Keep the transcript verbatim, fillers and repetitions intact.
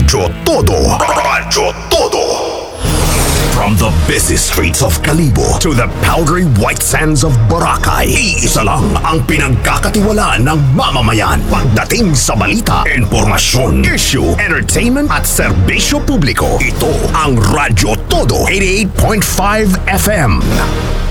Radyo Todo. Radyo Todo. From the busy streets of Kalibo to the powdery white sands of Boracay, iisa lang ang pinagkakatiwalaan ng mamamayan pagdating sa balita, informasyon, issue, entertainment at serbisyo publiko. Ito ang Radyo Todo eighty-eight point five F M.